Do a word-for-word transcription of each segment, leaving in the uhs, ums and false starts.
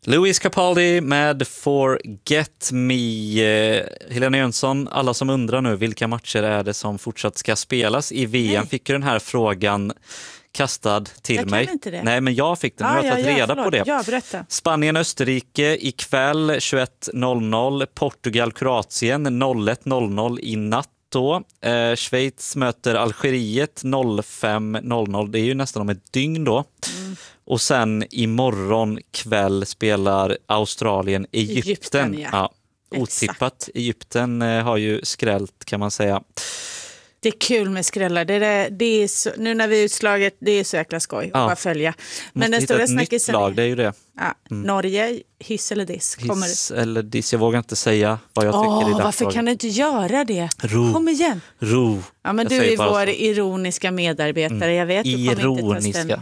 Lewis Capaldi med Forget Me. Helena Jönsson, alla som undrar nu vilka matcher är det som fortsatt ska spelas i V M, Nej. fick ju den här frågan kastad till jag mig. Inte det. Nej, men jag fick den. Ah, jag har ja, tagit ja, reda förlåt. på det. Ja, berätta. Spanien-Österrike ikväll tjugoett noll noll. Portugal-Kroatien noll ett noll noll i natt. Då. Eh, Schweiz möter Algeriet fem noll noll. Det är ju nästan om ett dygn då. Mm. Och sen imorgon kväll spelar Australien Egypten. Egypten ja. Ja, otippat. Egypten eh, har ju skrällt kan man säga. Det är kul med skrällar. Det är, det är så, nu när vi är utslaget, det är så jäkla skoj ja. att bara följa. Men den stora snackisen lag, det är ju det. Ja, mm. Norge, hiss eller diss? Kommer hiss det? Eller diss, jag vågar inte säga vad jag oh, tycker i det. Varför kan du inte göra det? Ro. Kom igen. Ro. Ja, men jag du är vår så. ironiska medarbetare. Mm. Jag vet, ironiska.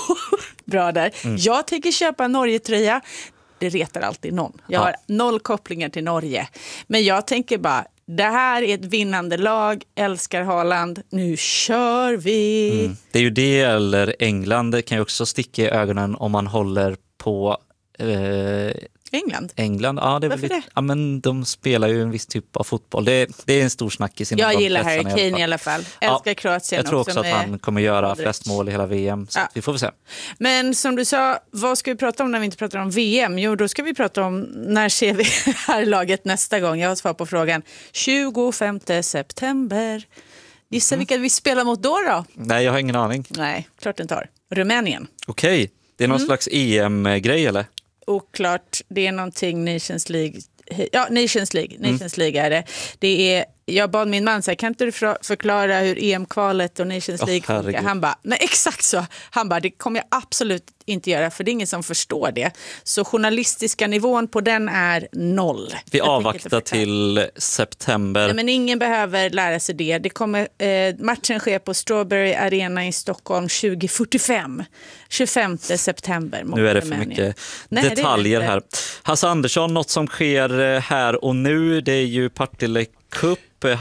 Bra där. Mm. Jag tänker köpa en Norge-tröja. Det retar alltid någon. Jag ja. har noll kopplingar till Norge. Men jag tänker bara, det här är ett vinnande lag, älskar Haaland, nu kör vi. Mm. Det är ju det, eller England, det kan ju också sticka i ögonen om man håller på eh, England. England, ja det är Varför väl det? Ja, men de spelar ju en viss typ av fotboll. Det, det är en stor snackis inom Jag gillar Harry Kane i alla fall. Älskar ja, Kroatien jag tror också, också att han kommer göra flest mål i hela V M. Så ja. vi får väl se. Men som du sa, vad ska vi prata om när vi inte pratar om V M? Jo, då ska vi prata om när ser vi här laget nästa gång. Jag har svar på frågan. tjugofemte september. Gissa mm. vilka vi spelar mot då då? Nej, jag har ingen aning. Nej, klart den tar. Rumänien. Okej, okay. Det är någon mm. slags E M-grej eller? Oklart, det är någonting Nations League. Ja, Nations League. Nations mm. League är det. Det är, jag bad min man säga, kan inte du förklara hur E M-kvalet och Nations League oh, funkar? Han bara, nej exakt så. Han bara, det kommer jag absolut inte göra för det är ingen som förstår det. Så journalistiska nivån på den är noll. Vi jag avvaktar till september. Nej, men ingen behöver lära sig det. Det kommer, eh, matchen sker på Strawberry Arena i Stockholm tjugo fyrtiofem. tjugofemte september. Nu är det för mycket nej, detaljer här. Hasse Andersson, något som sker här och nu, det är ju Partille Cup,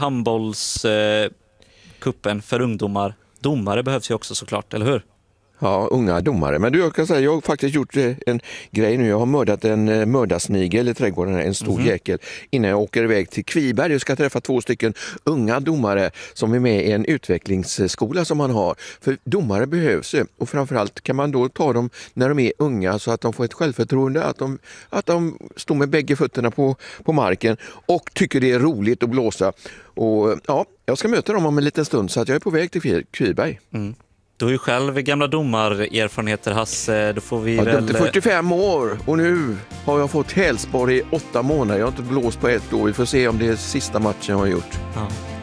handbollskuppen för ungdomar. Domare behövs ju också såklart, eller hur? Ja, unga domare. Men du, jag kan säga, jag har faktiskt gjort en grej nu. Jag har mördat en mördarsnigel i trädgården, en stor mm. jäkel, innan jag åker iväg till Kviberg. Jag ska träffa två stycken unga domare som är med i en utvecklingsskola som man har. För domare behövs ju. Och framförallt kan man då ta dem när de är unga så att de får ett självförtroende, att de, att de står med bägge fötterna på, på marken och tycker det är roligt att blåsa. Och ja, jag ska möta dem om en liten stund så att jag är på väg till Kviberg. Mm. Du har ju själv gamla domarerfarenheter, Hasse. Då får vi jag har väl... dömt i fyrtiofem år och nu har jag fått hälsporre i åtta månader. Jag har inte blåst på ett år. Vi får se om det är sista matchen jag har gjort. Ja.